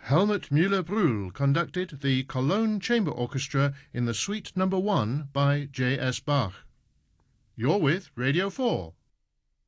Helmut Müller-Brühl conducted the Cologne Chamber Orchestra in the Suite No. 1 by J.S. Bach. You're with Radio 4.